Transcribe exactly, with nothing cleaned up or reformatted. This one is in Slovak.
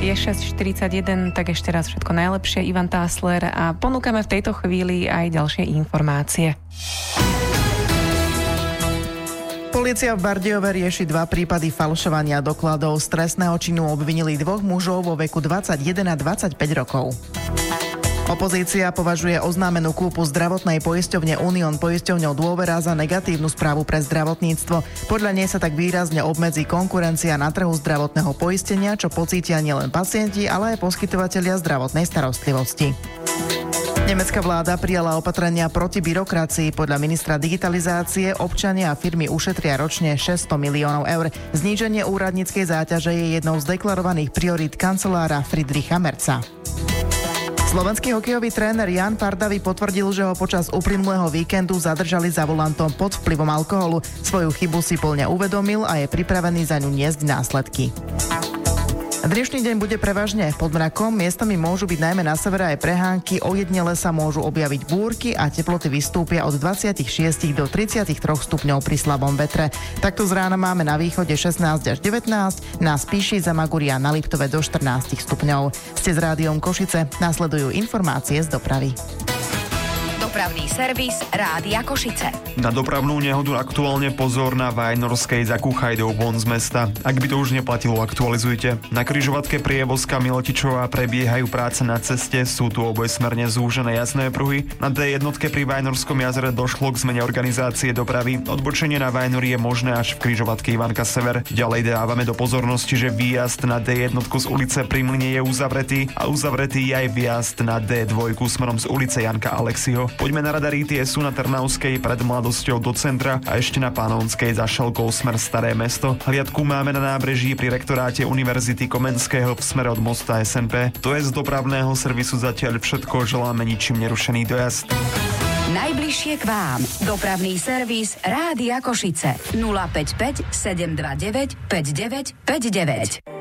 Je šesť štyridsaťjeden, tak ešte raz všetko najlepšie, Ivan Tásler, a ponúkame v tejto chvíli aj ďalšie informácie. Polícia v Bardejove rieši dva prípady falšovania dokladov. Z trestného činu obvinili dvoch mužov vo veku dvadsaťjeden a dvadsaťpäť rokov. Opozícia považuje oznámenú kúpu zdravotnej poisťovne Unión poisťovňou Dôvera za negatívnu správu pre zdravotníctvo. Podľa nej sa tak výrazne obmedzí konkurencia na trhu zdravotného poistenia, čo pocítia nielen pacienti, ale aj poskytovatelia zdravotnej starostlivosti. Nemecká vláda prijala opatrenia proti byrokracii. Podľa ministra digitalizácie občania a firmy ušetria ročne šesťsto miliónov eur. Zníženie úradníckej záťaže je jednou z deklarovaných priorít kancelára Friedricha Merza. Slovenský hokejový tréner Jan Pardavý potvrdil, že ho počas uplynulého víkendu zadržali za volantom pod vplyvom alkoholu. Svoju chybu si plne uvedomil a je pripravený za ňu niesť následky. Dnešný deň bude prevažne pod mrakom, miestami môžu byť najmä na severe aj prehánky, ojedinele sa môžu objaviť búrky a teploty vystúpia od dvadsaťšesť do tridsaťtri stupňov pri slabom vetre. Takto z rána máme na východe šestnásť až devätnásť, na Spíši, Zamaguri a na Liptove do štrnásť stupňov. Ste s rádiom Košice, nasledujú informácie z dopravy. Dopravný servis Rádia Košice. Na dopravnú nehodu aktuálne pozor na Vajnorskej za Kuchajdou von z mesta. Ak by to už neplatilo, aktualizujte. Na križovatke Prievozka Milotičová prebiehajú práce na ceste, sú tu obojsmerne zúžené jazdné pruhy. Na dé jednotke pri Vajnorskom jazere došlo k zmene organizácie dopravy. Odbočenie na Vajnori je možné až v križovatke Ivanka Sever. Ďalej dávame do pozornosti, že výjazd na dé jednotku z ulice Pri Mlyne je uzavretý a uzavretý je aj výjazd na dé dva smerom z ulice Janka Alexiho. Poďme na radary, tie sú na Trnavskej pred Mladosťou do centra a ešte na Panonskej za Šelkou smer Staré mesto. Hliadku máme na nábreží pri rektoráte Univerzity Komenského v smere od mosta es en pé. To je z dopravného servisu zatiaľ všetko, želáme ničím nerušený dojazd. Najbližšie k vám. Dopravný servis Rádia Košice. nula päť päť sedem dva deväť päť deväť päť deväť.